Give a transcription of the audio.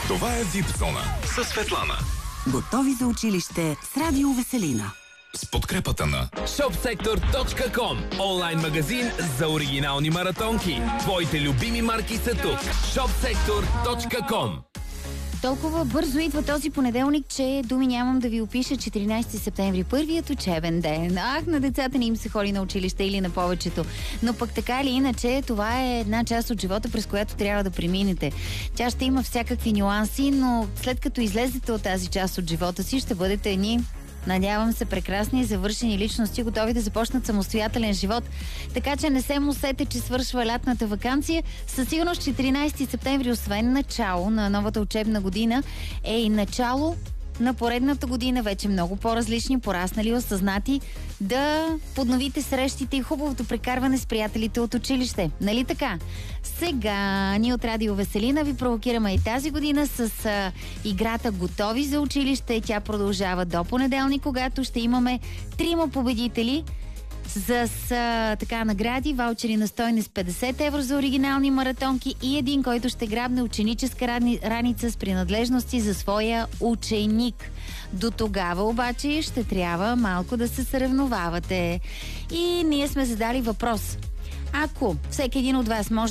Това е VIP Зона със Светлана. Готови за училище с Радио Веселина. С подкрепата на ShopSector.com. Онлайн магазин за оригинални маратонки. Твоите любими марки са тук. ShopSector.com. Толкова бързо идва този понеделник, че думи нямам да ви опиша. 14 септември, първият учебен ден. На децата не им се ходи на училище или на повечето. Но пък така или иначе, това е една част от живота, през която трябва да преминете. Тя ще има всякакви нюанси, но след като излезете от тази част от живота си, ще бъдете едни, надявам се, прекрасни и завършени личности, готови да започнат самостоятелен живот. Така че не се мусете, че свършва лятната ваканция. Със сигурност 14 септември, освен начало на новата учебна година, е и начало на поредната година, вече много по-различни, пораснали, осъзнати, да подновите срещите и хубавото прекарване с приятелите от училище. Нали така? Сега ние от Радио Веселина ви провокираме и тази година с играта Готови за училище. Тя продължава до понеделник, когато ще имаме 3 победители с така награди, ваучери на стойност 50 евро за оригинални маратонки и един, който ще грабне ученическа раница с принадлежности за своя ученик. До тогава обаче ще трябва малко да се съревновавате. И ние сме задали въпрос. Ако всеки един от вас може